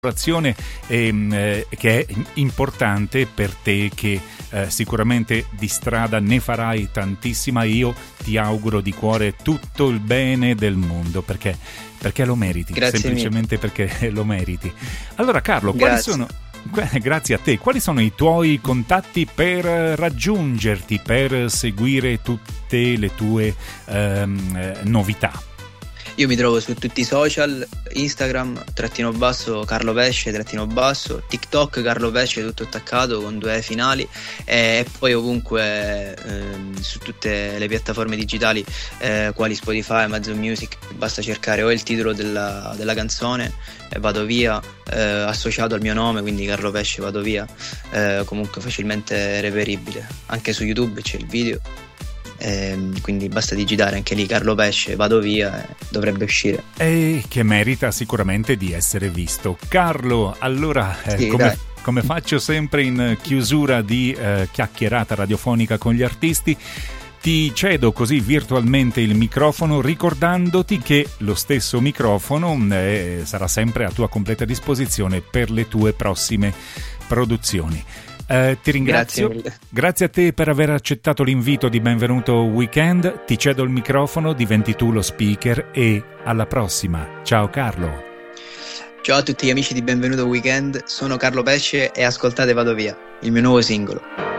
che è importante per te, che sicuramente di strada ne farai tantissima. Io ti auguro di cuore tutto il bene del mondo, perché lo meriti. Grazie semplicemente mille. Perché lo meriti. Allora Carlo, Grazie. grazie a te, quali sono i tuoi contatti per raggiungerti, per seguire tutte le tue novità? Io mi trovo su tutti i social, Instagram, _ Carlo Pesce, _ TikTok, Carlo Pesce, tutto attaccato con 2 finali, e poi ovunque su tutte le piattaforme digitali, quali Spotify, Amazon Music, basta cercare o il titolo della canzone, Vado Via, associato al mio nome, quindi Carlo Pesce Vado Via, comunque facilmente reperibile. Anche su YouTube c'è il video. Quindi basta digitare anche lì Carlo Pesce Vado Via, dovrebbe uscire, e che merita sicuramente di essere visto. Carlo, allora sì, come faccio sempre in chiusura di chiacchierata radiofonica con gli artisti, ti cedo così virtualmente il microfono, ricordandoti che lo stesso microfono sarà sempre a tua completa disposizione per le tue prossime produzioni. Ti ringrazio, grazie a te per aver accettato l'invito di Benvenuto Weekend. Ti cedo il microfono, diventi tu lo speaker, e alla prossima. Ciao Carlo. Ciao a tutti gli amici di Benvenuto Weekend, sono Carlo Pesce e ascoltate Vado Via, il mio nuovo singolo.